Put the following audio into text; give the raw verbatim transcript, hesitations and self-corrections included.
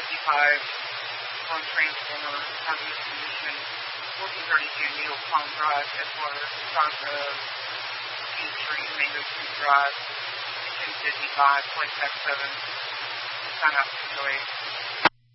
fifty-five on transformer, Southeast Commission, fourteen thirty-two Needle Palm Drive, Edgewater, south of King Street, Mango Street Drive, ten fifty-five, Point seven, sign up to eight.